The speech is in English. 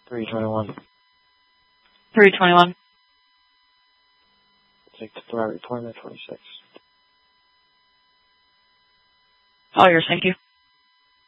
321. 321. Take the threat report at 26. All yours, thank you.